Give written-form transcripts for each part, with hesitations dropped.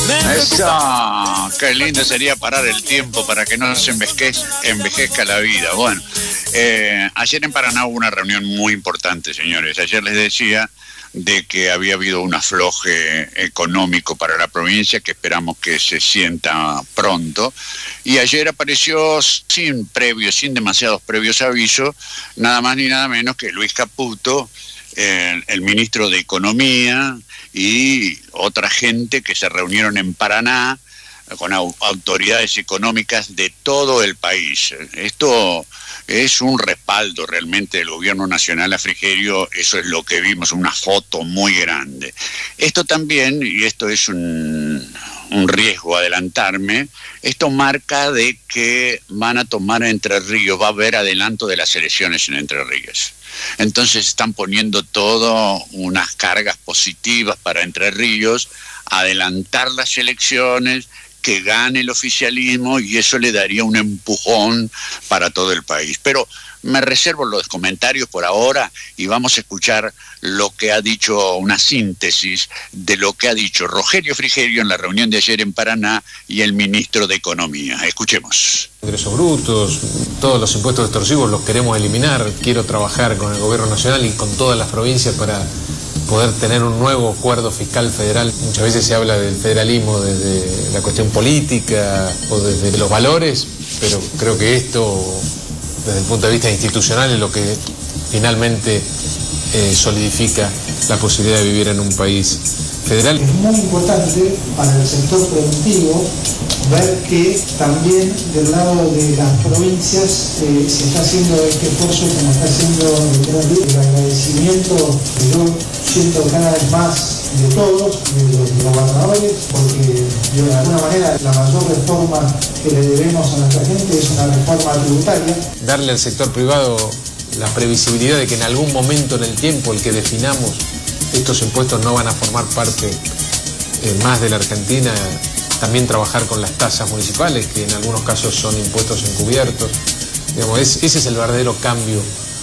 Eso, qué lindo sería parar el tiempo para que no se envejezca la vida. Bueno, ayer en Paraná hubo una reunión muy importante, señores. Ayer les decía de que había habido un afloje económico para la provincia que esperamos que se sienta pronto. Y ayer apareció sin demasiados previos avisos, nada más ni nada menos que Luis Caputo, el ministro de Economía, y otra gente que se reunieron en Paraná con autoridades económicas de todo el país. Esto es un respaldo realmente del gobierno nacional a Frigerio, eso es lo que vimos, una foto muy grande. Esto también, y esto es un riesgo adelantarme, esto marca de que van a tomar Entre Ríos, va a haber adelanto de las elecciones en Entre Ríos. Entonces están poniendo todo unas cargas positivas para Entre Ríos, adelantar las elecciones, que gane el oficialismo, y eso le daría un empujón para todo el país. Pero me reservo los comentarios por ahora y vamos a escuchar lo que ha dicho, una síntesis de lo que ha dicho Rogelio Frigerio en la reunión de ayer en Paraná y el ministro de Economía. Escuchemos. Ingresos brutos, todos los impuestos extorsivos los queremos eliminar. Quiero trabajar con el gobierno nacional y con todas las provincias para poder tener un nuevo acuerdo fiscal federal. Muchas veces se habla del federalismo desde la cuestión política o desde los valores, pero creo que esto, desde el punto de vista institucional, es lo que finalmente solidifica la posibilidad de vivir en un país federal. Es muy importante para el sector productivo ver que también del lado de las provincias se está haciendo este esfuerzo como está haciendo el agradecimiento que yo siento cada vez más de todos, de los gobernadores, porque de alguna manera la mayor reforma que le debemos a nuestra gente es una reforma tributaria. Darle al sector privado la previsibilidad de que en algún momento en el tiempo el que definamos estos impuestos no van a formar parte más de la Argentina. También trabajar con las tasas municipales, que en algunos casos son impuestos encubiertos. Digamos, ese es el verdadero cambio.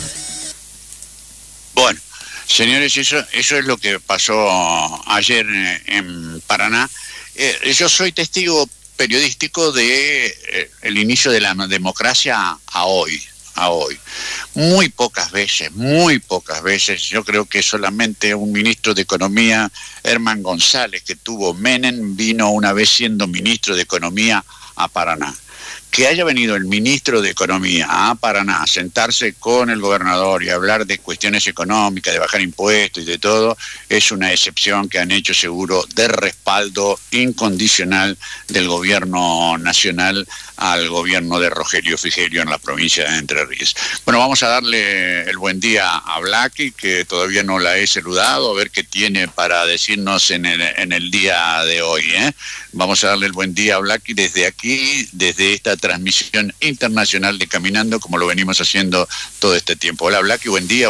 Bueno, señores, eso es lo que pasó ayer en Paraná. Yo soy testigo periodístico de el inicio de la democracia a hoy. Muy pocas veces, yo creo que solamente un ministro de Economía, Herman González, que tuvo Menem, vino una vez siendo ministro de Economía a Paraná. Que haya venido el ministro de Economía a Paraná a sentarse con el gobernador y hablar de cuestiones económicas, de bajar impuestos y de todo, es una excepción que han hecho seguro de respaldo incondicional del gobierno nacional al gobierno de Rogelio Frigerio en la provincia de Entre Ríos. Bueno, vamos a darle el buen día a Blacky, que todavía no la he saludado, a ver qué tiene para decirnos en el día de hoy, ¿eh? Vamos a darle el buen día a Blacky desde aquí, desde esta transmisión internacional de Caminando, como lo venimos haciendo todo este tiempo. Hola Blacky, buen día.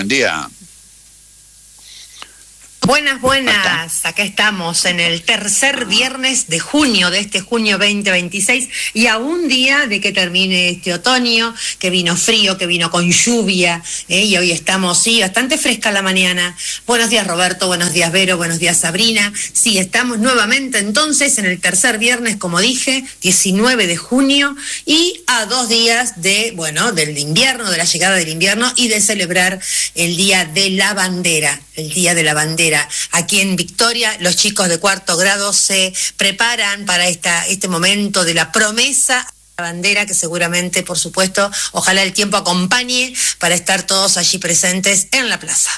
Buenas, acá estamos en el tercer viernes de junio, de este junio 2026, y a un día de que termine este otoño, que vino frío, que vino con lluvia, y hoy estamos, bastante fresca la mañana. Buenos días Roberto, buenos días Vero, buenos días Sabrina. Sí, estamos nuevamente entonces en el tercer viernes, como dije, 19 de junio, y a 2 días del invierno, de la llegada del invierno, y de celebrar el Día de la Bandera, Aquí en Victoria, los chicos de 4º grado se preparan para este momento de la promesa a la bandera, que seguramente, por supuesto, ojalá el tiempo acompañe para estar todos allí presentes en la plaza.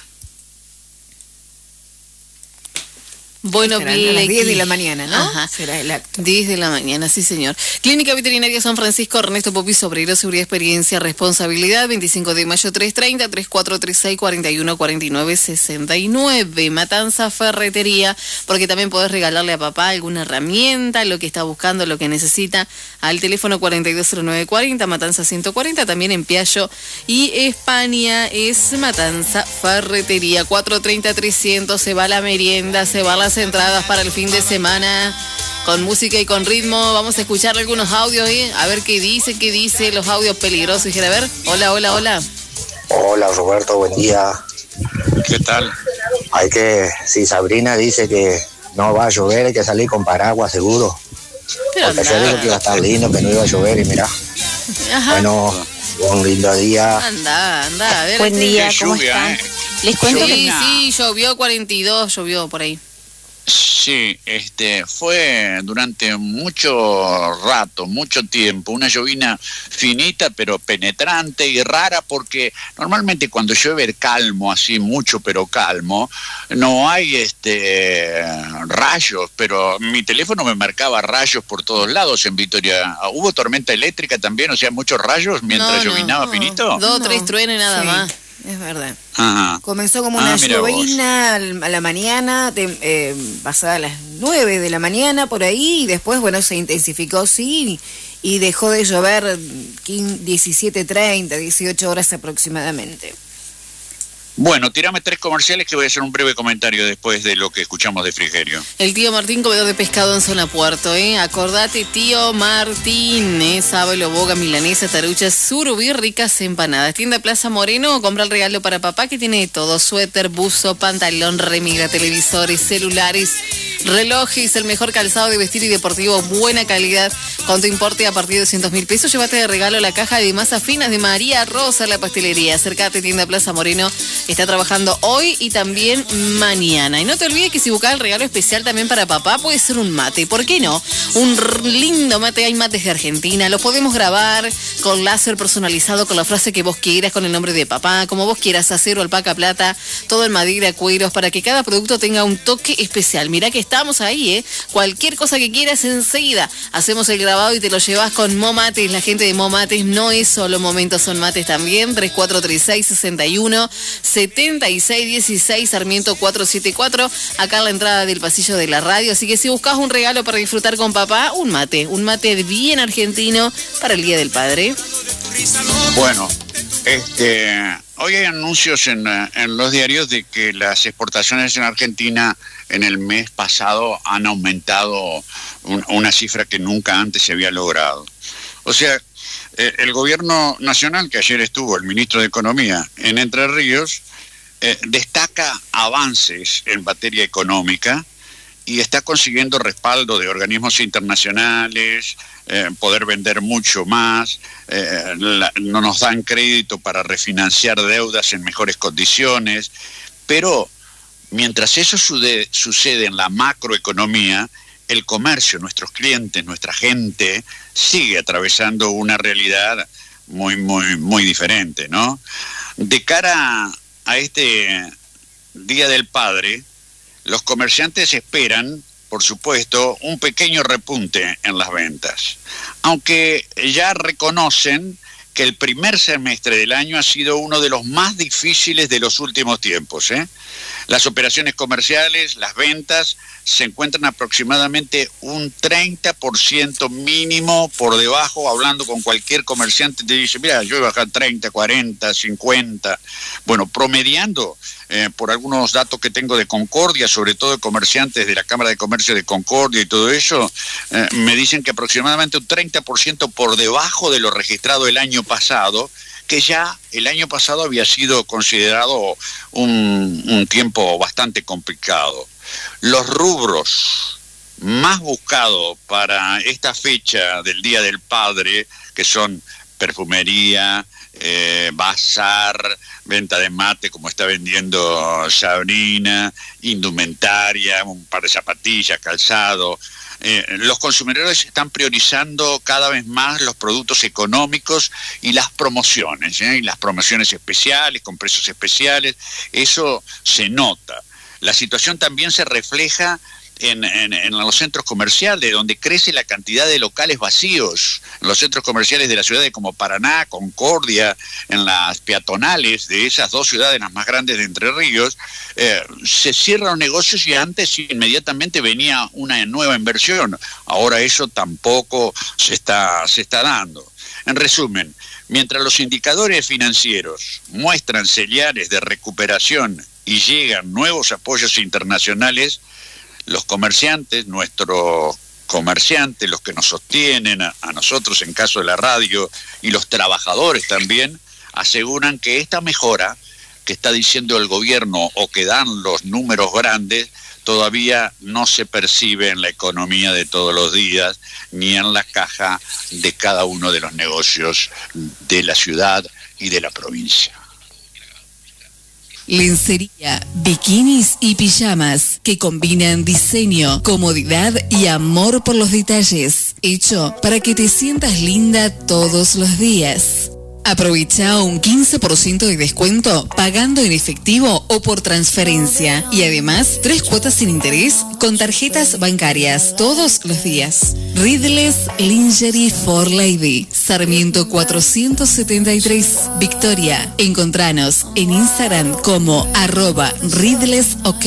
Bueno, a las 10 de la mañana, ¿no? Ajá. Será el acto. 10 de la mañana, sí señor. Clínica Veterinaria San Francisco, Ernesto Popis, Obrero, Seguridad, Experiencia, Responsabilidad, 25 de mayo 330, 3436 4149 69. Matanza Ferretería, porque también podés regalarle a papá alguna herramienta, lo que está buscando, lo que necesita, al teléfono 420940, Matanza 140, también en Piaggio y España es Matanza Ferretería. 430-300, se va la merienda, se va las entradas para el fin de semana con música y con ritmo. Vamos a escuchar algunos audios a ver qué dice los audios peligrosos. A ver, hola. Hola Roberto, buen día. ¿Qué tal? Sí, Sabrina dice que no va a llover, hay que salir con paraguas seguro. Porque ayer dijo que iba a estar lindo, que no iba a llover y mirá. Ajá. Bueno, un lindo día. Anda, a ver. Buen día, Qué ¿cómo lluvia, están? Les cuento que Sí, llovió 42, llovió por ahí. Sí, fue durante mucho rato, mucho tiempo, una llovina finita pero penetrante y rara, porque normalmente cuando llueve calmo, así mucho pero calmo, no hay rayos, pero mi teléfono me marcaba rayos por todos lados en Vitoria. ¿Hubo tormenta eléctrica también? O sea, muchos rayos mientras llovinaba finito. 2 o 3 truenes nada Sí. más. es verdad. Ajá. Comenzó como una mira llovizna a la mañana, pasada las 9 de la mañana por ahí, y después, bueno, se intensificó, sí, y dejó de llover 17:30, 18 horas aproximadamente. Bueno, tirame 3 comerciales que voy a hacer un breve comentario después de lo que escuchamos de Frigerio. El tío Martín, comedor de pescado en Zona Puerto, Acordate, tío Martín, sábalo, boga, milanesa, taruchas, surubí, ricas empanadas. Tienda Plaza Moreno, compra el regalo para papá que tiene de todo: suéter, buzo, pantalón, remera, televisores, celulares, relojes, el mejor calzado de vestir y deportivo, buena calidad. Con tu importe a partir de 200.000 pesos, llévate de regalo la caja de masas finas de María Rosa, la pastelería. Acércate, Tienda Plaza Moreno. Está trabajando hoy y también mañana. Y no te olvides que si buscas el regalo especial también para papá, puede ser un mate. ¿Por qué no? Un lindo mate. Hay mates de Argentina. Los podemos grabar con láser personalizado, con la frase que vos quieras, con el nombre de papá, como vos quieras, acero, alpaca, plata, todo en madera, cueros, para que cada producto tenga un toque especial. Mirá que estamos ahí, Cualquier cosa que quieras, enseguida hacemos el grabado y te lo llevas con Momates. La gente de Momates no es solo momentos, son mates también. 3436-61-7616, Sarmiento 474, acá en la entrada del pasillo de la radio. Así que si buscas un regalo para disfrutar con papá, un mate bien argentino para el Día del Padre. Bueno, hoy hay anuncios en los diarios de que las exportaciones en Argentina en el mes pasado han aumentado una cifra que nunca antes se había logrado. O sea, el gobierno nacional, que ayer estuvo el ministro de Economía en Entre Ríos, destaca avances en materia económica y está consiguiendo respaldo de organismos internacionales, poder vender mucho más, no nos dan crédito para refinanciar deudas en mejores condiciones, pero mientras eso sucede en la macroeconomía, el comercio, nuestros clientes, nuestra gente, sigue atravesando una realidad muy, muy, muy diferente, ¿no? De cara a este Día del Padre, los comerciantes esperan, por supuesto, un pequeño repunte en las ventas, aunque ya reconocen que el primer semestre del año ha sido uno de los más difíciles de los últimos tiempos, Las operaciones comerciales, las ventas, se encuentran aproximadamente un 30% mínimo por debajo. Hablando con cualquier comerciante te dice, mira, yo voy a bajar 30, 40, 50. Bueno, promediando, por algunos datos que tengo de Concordia, sobre todo de comerciantes de la Cámara de Comercio de Concordia y todo eso, me dicen que aproximadamente un 30% por debajo de lo registrado el año pasado, que ya el año pasado había sido considerado un tiempo bastante complicado. Los rubros más buscados para esta fecha del Día del Padre, que son perfumería, bazar, venta de mate, como está vendiendo Sabrina, indumentaria, un par de zapatillas, calzado. Los consumidores están priorizando cada vez más los productos económicos y las promociones, y las promociones especiales, con precios especiales. Eso se nota. La situación también se refleja en los centros comerciales, donde crece la cantidad de locales vacíos. En los centros comerciales de las ciudades como Paraná, Concordia, en las peatonales de esas dos ciudades, las más grandes de Entre Ríos, se cierran los negocios y antes inmediatamente venía una nueva inversión. Ahora eso tampoco se está dando. En resumen, mientras los indicadores financieros muestran señales de recuperación y llegan nuevos apoyos internacionales, los comerciantes, nuestros comerciantes, los que nos sostienen a nosotros en caso de la radio, y los trabajadores también, aseguran que esta mejora que está diciendo el gobierno o que dan los números grandes todavía no se percibe en la economía de todos los días, ni en la caja de cada uno de los negocios de la ciudad y de la provincia. Lencería, bikinis y pijamas que combinan diseño, comodidad y amor por los detalles. Hecho para que te sientas linda todos los días. Aprovecha un 15% de descuento pagando en efectivo o por transferencia. Y además, 3 cuotas sin interés con tarjetas bancarias todos los días. Ridles Lingerie for Lady, Sarmiento 473, Victoria. Encontranos en Instagram como @RidlesOK.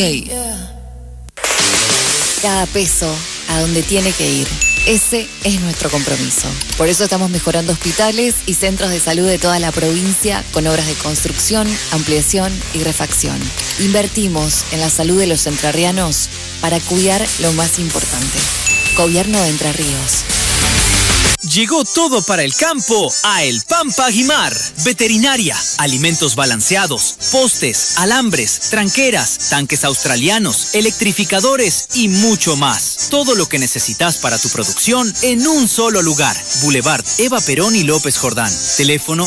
Cada peso a donde tiene que ir. Ese es nuestro compromiso. Por eso estamos mejorando hospitales y centros de salud de toda la provincia con obras de construcción, ampliación y refacción. Invertimos en la salud de los entrerrianos para cuidar lo más importante. Gobierno de Entre Ríos. Llegó todo para el campo a El Pampa Aguimar. Veterinaria, alimentos balanceados, postes, alambres, tranqueras, tanques australianos, electrificadores y mucho más. Todo lo que necesitas para tu producción en un solo lugar. Boulevard Eva Perón y López Jordán. Teléfono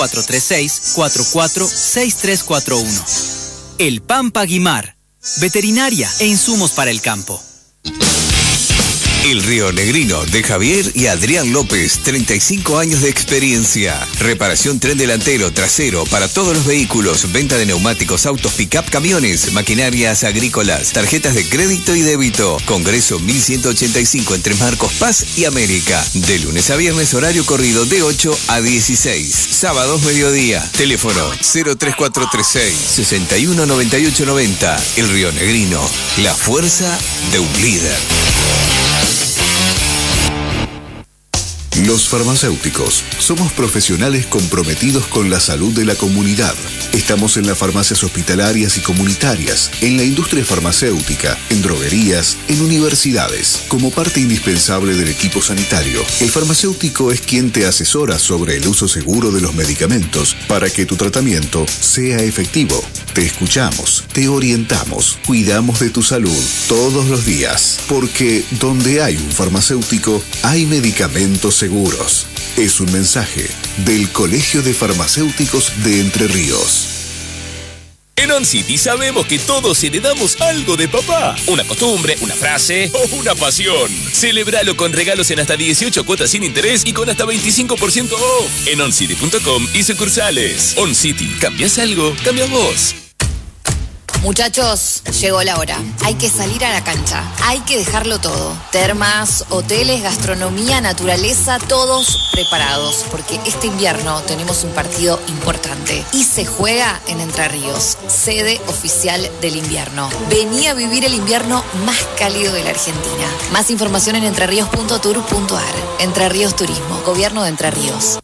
3436-446341. El Pampa Aguimar. Veterinaria e insumos para el campo. El Río Negrino de Javier y Adrián López, 35 años de experiencia. Reparación tren delantero, trasero para todos los vehículos, venta de neumáticos, autos, pick-up, camiones, maquinarias agrícolas, tarjetas de crédito y débito. Congreso 1185 entre Marcos Paz y América. De lunes a viernes, horario corrido de 8 a 16. Sábados mediodía. Teléfono 03436 619890. El Río Negrino, la fuerza de un líder. Los farmacéuticos somos profesionales comprometidos con la salud de la comunidad. Estamos en las farmacias hospitalarias y comunitarias, en la industria farmacéutica, en droguerías, en universidades. Como parte indispensable del equipo sanitario, el farmacéutico es quien te asesora sobre el uso seguro de los medicamentos para que tu tratamiento sea efectivo. Te escuchamos, te orientamos, cuidamos de tu salud todos los días, porque donde hay un farmacéutico, hay medicamentos seguros. Es un mensaje del Colegio de Farmacéuticos de Entre Ríos. En OnCity sabemos que todos heredamos algo de papá. Una costumbre, una frase o una pasión. Celebralo con regalos en hasta 18 cuotas sin interés y con hasta 25% off. En oncity.com y sucursales. OnCity, ¿cambias algo? Cambias vos. Muchachos, llegó la hora. Hay que salir a la cancha. Hay que dejarlo todo. Termas, hoteles, gastronomía, naturaleza, todos preparados. Porque este invierno tenemos un partido importante. Y se juega en Entre Ríos, sede oficial del invierno. Vení a vivir el invierno más cálido de la Argentina. Más información en entreríos.tour.ar. Entre Ríos Turismo, Gobierno de Entre Ríos.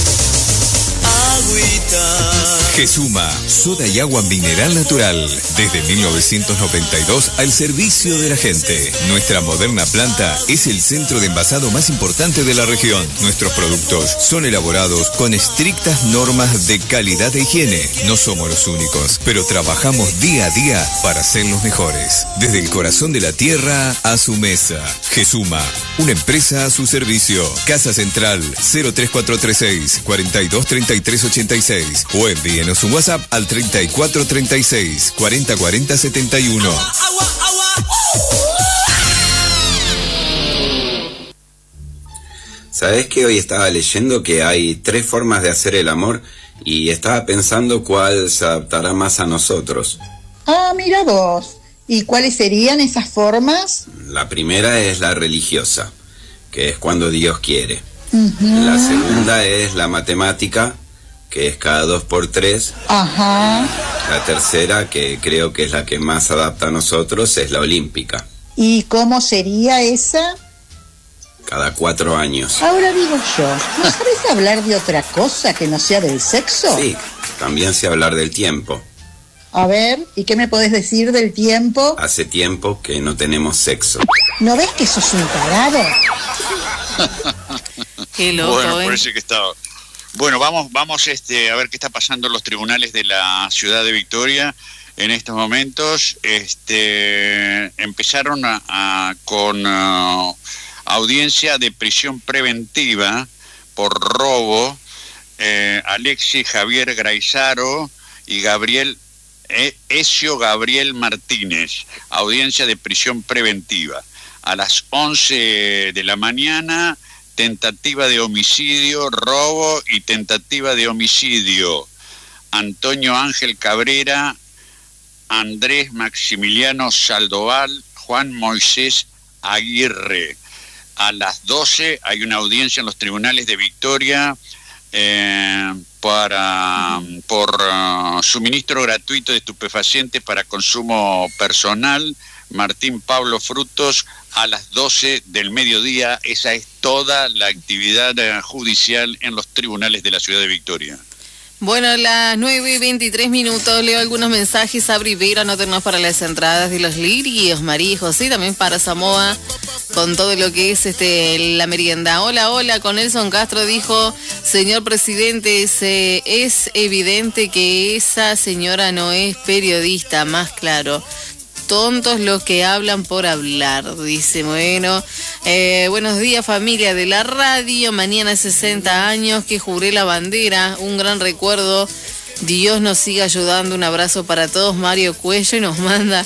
Gesuma, soda y agua mineral natural. Desde 1992 al servicio de la gente. Nuestra moderna planta es el centro de envasado más importante de la región. Nuestros productos son elaborados con estrictas normas de calidad e higiene. No somos los únicos, pero trabajamos día a día para ser los mejores. Desde el corazón de la tierra a su mesa. Gesuma, una empresa a su servicio. Casa Central 03436 423386 o envíenos un WhatsApp al 3436 404071. ¿Sabés que hoy estaba leyendo que hay 3 formas de hacer el amor y estaba pensando cuál se adaptará más a nosotros? Ah, mira vos. ¿Y cuáles serían esas formas? La primera es la religiosa, que es cuando Dios quiere. La segunda es la matemática, que es cada 2 por 3. Ajá. La tercera, que creo que es la que más adapta a nosotros, es la olímpica. ¿Y cómo sería esa? Cada 4 años. Ahora digo yo, ¿no sabes hablar de otra cosa que no sea del sexo? Sí, también sé hablar del tiempo. A ver, ¿y qué me podés decir del tiempo? Hace tiempo que no tenemos sexo. ¿No ves que sos un tarado? Qué loco, bueno, parece que está... Bueno, vamos a ver qué está pasando en los tribunales de la ciudad de Victoria. en estos momentos, empezaron con audiencia de prisión preventiva por robo, Alexis Javier Graizaro y Ezio Gabriel Martínez, audiencia de prisión preventiva. A las 11 de la mañana, tentativa de homicidio, robo y tentativa de homicidio. Antonio Ángel Cabrera, Andrés Maximiliano Saldoval, Juan Moisés Aguirre. A las 12 hay una audiencia en los tribunales de Victoria por suministro gratuito de estupefacientes para consumo personal. Martín Pablo Frutos, a las 12 del mediodía. Esa es toda la actividad judicial en los tribunales de la ciudad de Victoria. Bueno, a las 9:23, leo algunos mensajes. Abri Vera, anótenos para las entradas de los lirios, María y José, también para Samoa, con todo lo que es la merienda. Hola, con Nelson Castro dijo, señor presidente, es evidente que esa señora no es periodista, más claro. Tontos los que hablan por hablar, dice. Bueno, buenos días familia de la radio, mañana 60 años que juré la bandera, un gran recuerdo, Dios nos siga ayudando, un abrazo para todos. Mario Cuello, y nos manda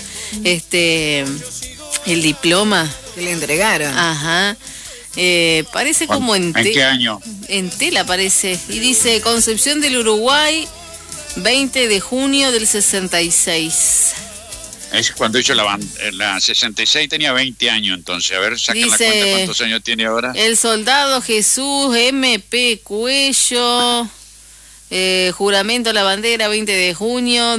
el diploma que le entregaron. Ajá. Parece como ¿En qué año? En tela parece, y dice Concepción del Uruguay, 20 de junio del 66. Es cuando hizo la 66, tenía 20 años entonces. A ver, saquen la cuenta cuántos años tiene ahora. El soldado Jesús MP Cuello, juramento a la bandera, 20 de junio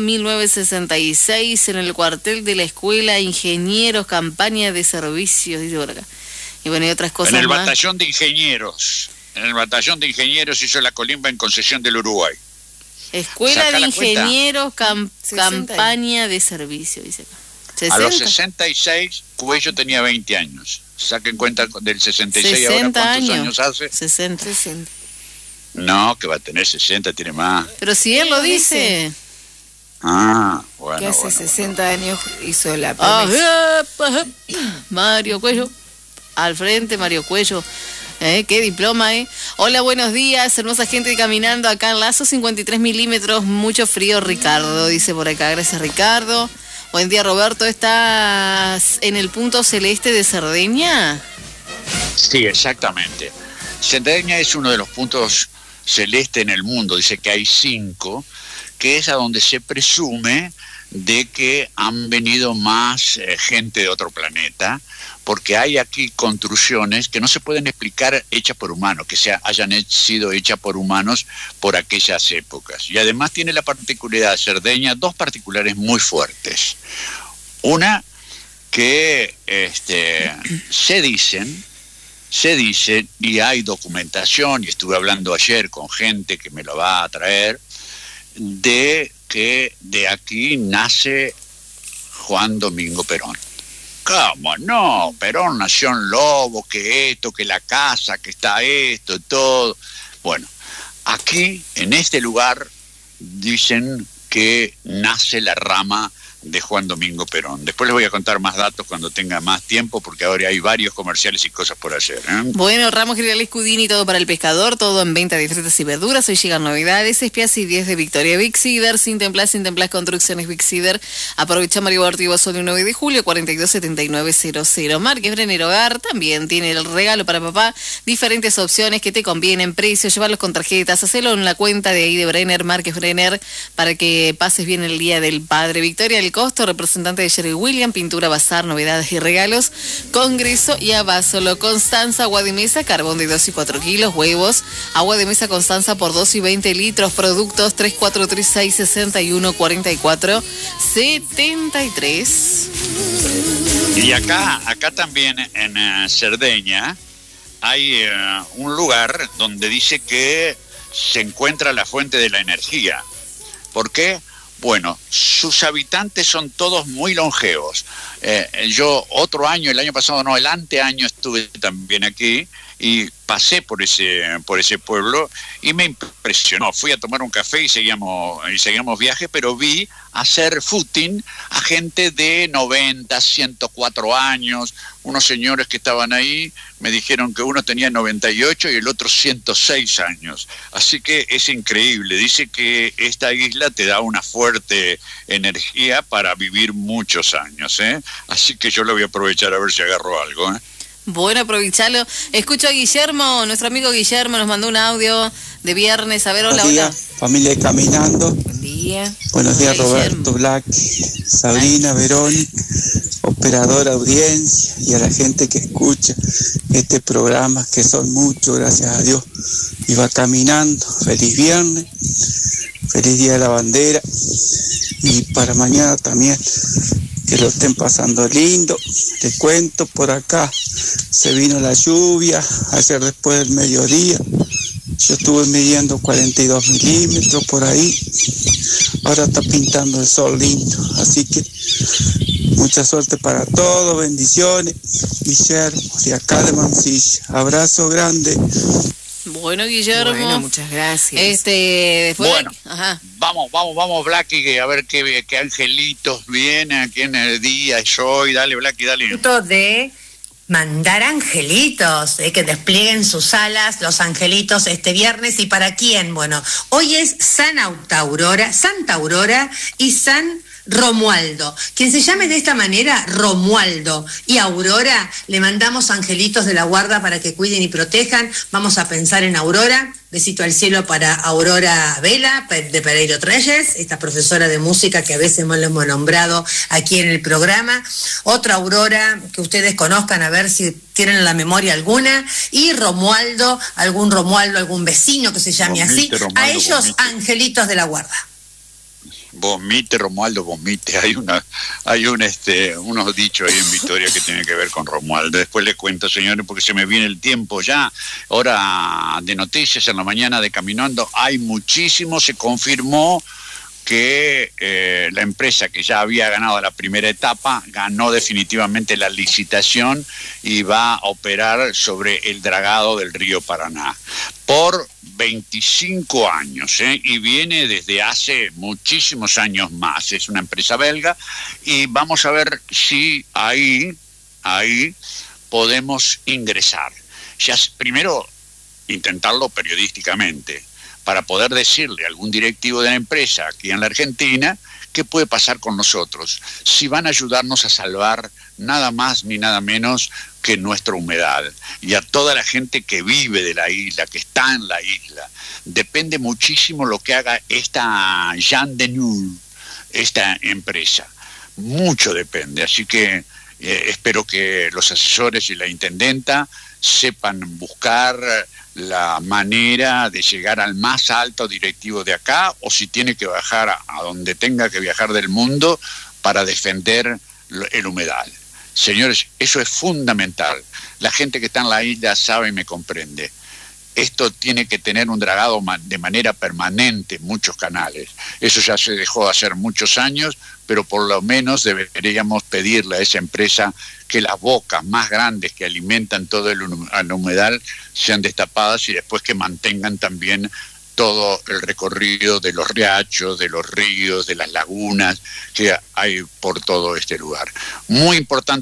1966, en el cuartel de la Escuela Ingenieros, campaña de servicios. Y bueno, y otras cosas En el más. batallón de ingenieros. En el batallón de ingenieros hizo la colimba en Concesión del Uruguay. Escuela Saca de la Ingenieros, campaña de servicio, dice acá. 60. A los 66, Cuello tenía 20 años. Saquen cuenta del 66 ahora, ¿cuántos años hace? 60. No, que va a tener 60, tiene más. Pero si él lo dice. Ah, bueno. Que hace 60 años hizo la promesa. Mario Cuello, al frente, Mario Cuello. Qué diploma, Hola, buenos días, hermosa gente caminando acá en Lazo, 53 milímetros, mucho frío, Ricardo, dice por acá. Gracias, Ricardo. Buen día, Roberto, ¿estás en el punto celeste de Cerdeña? Sí, exactamente. Cerdeña es uno de los puntos celestes en el mundo, dice que hay 5, que es a donde se presume de que han venido más gente de otro planeta, porque hay aquí construcciones que no se pueden explicar hechas por humanos, que hayan sido hechas por humanos por aquellas épocas. Y además tiene la particularidad de Cerdeña, 2 particulares muy fuertes. Una, que se dicen, y hay documentación, y estuve hablando ayer con gente que me lo va a traer, de que de aquí nace Juan Domingo Perón. ¿Cómo no? Perón nació en Lobo, que esto, que la casa, que está esto, todo. Bueno, aquí, en este lugar, dicen que nace la rama de Juan Domingo Perón. Después les voy a contar más datos cuando tenga más tiempo, porque ahora hay varios comerciales y cosas por hacer. Bueno, Ramos Girales Cudini, todo para el pescador, todo en venta de frutas y verduras. Hoy llegan novedades, Espias y 10 de Victoria. Big Cider, sin templas Construcciones Big Cider. Aprovecha Mario Bartigo solo el 9 de julio, 427900. Márquez Brenner Hogar también tiene el regalo para papá. Diferentes opciones que te convienen, precios, llevarlos con tarjetas, hacelo en la cuenta de ahí de Brenner, Márquez Brenner, para que pases bien el Día del Padre. Victoria del Costo, representante de Sherry William, pintura, bazar, novedades y regalos, Congreso y Abasolo. Constanza, agua de mesa, carbón de 2 y 4 kilos, huevos, agua de mesa Constanza por 2 y 20 litros, productos 3436 61 44 73. Y acá también en Cerdeña hay un lugar donde dice que se encuentra la fuente de la energía. ¿Por qué? Bueno, sus habitantes son todos muy longevos. Yo el año pasado, el anteaño estuve también aquí y pasé por ese pueblo y me impresionó. Fui a tomar un café y seguíamos viaje, pero vi hacer footing a gente de 90, 104 años, unos señores que estaban ahí, me dijeron que uno tenía 98 y el otro 106 años. Así que es increíble. Dice que esta isla te da una fuerte energía para vivir muchos años, ¿eh? Así que yo lo voy a aprovechar a ver si agarro algo, ¿eh? Bueno, aprovechalo. Escucho a Guillermo, nuestro amigo Guillermo nos mandó un audio de viernes. A ver, hola, Buenos días, hola. Familia Caminando. Buen día. Buenos días, Hola, Roberto, Black, Sabrina, Verónica, operadora, audiencia y a la gente que escucha este programa, que son muchos, gracias a Dios. Y va caminando. Feliz viernes, feliz Día de la Bandera. Y para mañana también, que lo estén pasando lindo. Te cuento, por acá se vino la lluvia, ayer después del mediodía. Yo estuve midiendo 42 milímetros por ahí. Ahora está pintando el sol lindo. Así que mucha suerte para todos, bendiciones. Guillermo, de acá de Mansilla. Abrazo grande. Bueno, Guillermo. Bueno, muchas gracias. Después Bueno, ajá. vamos, Blacky, a ver qué angelitos vienen aquí en el día es hoy. Dale, Blacky, dale. De mandar angelitos, que desplieguen sus alas los angelitos este viernes. ¿Y para quién? Bueno, hoy es Santa Aurora y San Romualdo. Quien se llame de esta manera, Romualdo y Aurora, le mandamos angelitos de la guarda para que cuiden y protejan. Vamos a pensar en Aurora. Besito al cielo para Aurora Vela, de Pereiro Treyes, esta profesora de música que a veces lo hemos nombrado aquí en el programa. Otra Aurora que ustedes conozcan, a ver si tienen en la memoria alguna. Y Romualdo, algún vecino que se llame así. Romualdo, a ellos, vomite. angelitos de la guarda. Vomite, Romualdo, vomite. Hay unos dichos ahí en Victoria que tienen que ver con Romualdo. Después les cuento, señores, porque se me viene el tiempo ya. Hora de noticias en la mañana de Caminando. Hay muchísimo. Se confirmó que la empresa que ya había ganado la primera etapa ganó definitivamente la licitación y va a operar sobre el dragado del río Paraná por 25 años, y viene desde hace muchísimos años más. Es una empresa belga y vamos a ver si ahí podemos ingresar. Ya primero intentarlo periodísticamente, para poder decirle a algún directivo de la empresa aquí en la Argentina qué puede pasar con nosotros, si van a ayudarnos a salvar nada más ni nada menos que nuestra humedad. Y a toda la gente que vive de la isla, que está en la isla, depende muchísimo lo que haga esta Jean Denul, esta empresa. Mucho depende, así que espero que los asesores y la intendenta sepan buscar la manera de llegar al más alto directivo de acá, o si tiene que bajar a donde tenga que viajar del mundo para defender el humedal. Señores, eso es fundamental. La gente que está en la isla sabe y me comprende. Esto tiene que tener un dragado de manera permanente en muchos canales. Eso ya se dejó de hacer muchos años, pero por lo menos deberíamos pedirle a esa empresa que las bocas más grandes que alimentan todo el humedal sean destapadas y después que mantengan también todo el recorrido de los riachos, de los ríos, de las lagunas que hay por todo este lugar. Muy importante